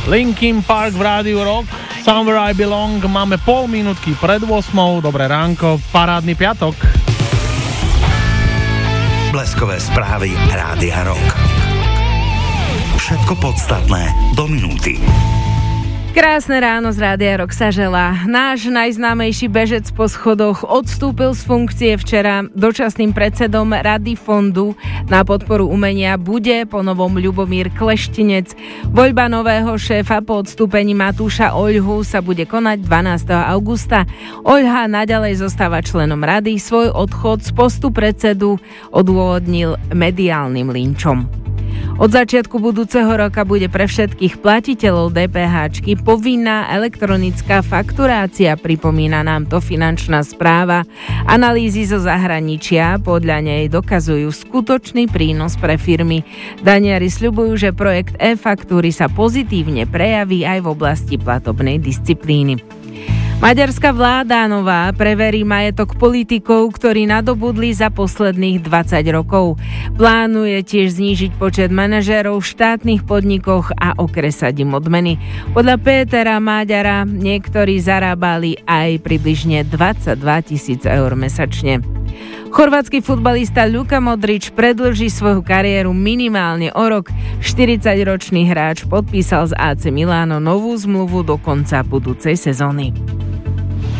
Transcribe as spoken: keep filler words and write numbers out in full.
Linkin Park v Rádiu Rock, Somewhere I Belong. Máme pol minútky pred ôsmou. Dobré ránko, parádny piatok. Bleskové správy Rádia Rock. Všetko podstatné do minúty. Krásne ráno z Rádia Rock sa želá. Náš najznámejší bežec po schodoch odstúpil z funkcie včera. Dočasným predsedom Rady fondu na podporu umenia bude po novom Ľubomír Kleštinec. Voľba nového šéfa po odstúpení Matúša Oľhu sa bude konať dvanásteho augusta. Oľha naďalej zostáva členom rady. Svoj odchod z postu predsedu odôvodnil mediálnym linčom. Od začiatku budúceho roka bude pre všetkých platiteľov DPHčky povinná elektronická fakturácia, pripomína nám to finančná správa. Analýzy zo zahraničia podľa nej dokazujú skutočný prínos pre firmy. Daniari sľubujú, že projekt e-faktúry sa pozitívne prejaví aj v oblasti platobnej disciplíny. Maďarská vláda nová preverí majetok politikov, ktorí nadobudli za posledných dvadsať rokov. Plánuje tiež znížiť počet manažérov v štátnych podnikoch a okresať im odmeny. Podľa Pétera Maďara niektorí zarábali aj približne dvadsaťdva tisíc eur mesačne. Chorvátsky futbalista Luka Modrič predĺží svoju kariéru minimálne o rok. štyridsaťročný hráč podpísal z á cé Milano novú zmluvu do konca budúcej sezóny.